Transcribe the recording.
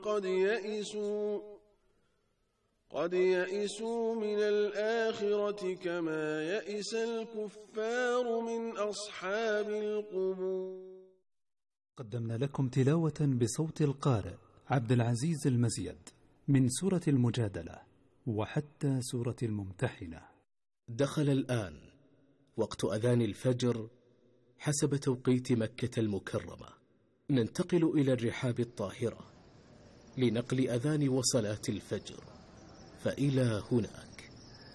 قد يئسوا من الآخرة كما يئس الكفار من أصحاب القبور. قدمنا لكم تلاوة بصوت القارئ عبد العزيز المزيد من سورة المجادلة وحتى سورة الممتحنة. دخل الآن وقت أذان الفجر حسب توقيت مكة المكرمة. ننتقل إلى الرحاب الطاهرة لنقل أذان وصلاة الفجر، فإلى هناك.